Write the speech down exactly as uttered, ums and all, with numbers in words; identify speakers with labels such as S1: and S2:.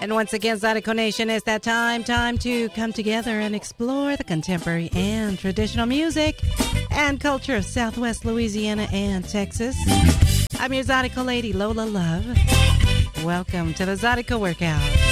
S1: And once again, Zydeco Nation, it's that time, time to come together and explore the contemporary and traditional music and culture of Southwest Louisiana and Texas. I'm your Zydeco lady, Lola Love. Welcome to the Zydeco Workout.